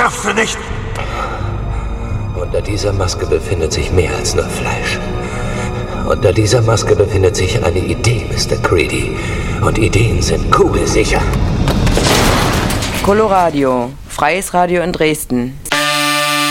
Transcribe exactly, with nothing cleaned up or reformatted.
darfst du nicht! Unter dieser Maske befindet sich mehr als nur Fleisch. Unter dieser Maske befindet sich eine Idee, Mister Creedy. Und Ideen sind kugelsicher. Coloradio, freies Radio in Dresden.